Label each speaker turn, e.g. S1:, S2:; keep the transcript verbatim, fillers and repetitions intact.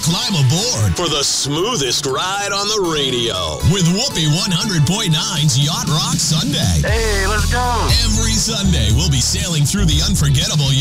S1: Climb aboard
S2: for the smoothest ride on the radio
S1: with Whoopee one hundred point nine's Yacht Rock Sunday.
S3: Hey, let's go.
S1: Every Sunday, we'll be sailing through the unforgettable